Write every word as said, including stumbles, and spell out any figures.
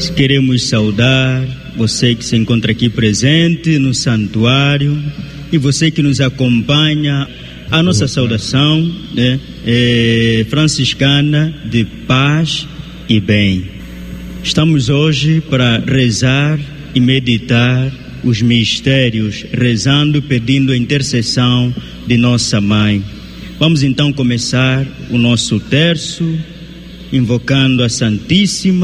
Queremos saudar você que se encontra aqui presente no santuário e você que nos acompanha. A nossa saudação, né, é franciscana de paz e bem. Estamos hoje para rezar e meditar os mistérios, rezando, pedindo a intercessão de nossa Mãe. Vamos então começar o nosso terço, invocando a Santíssima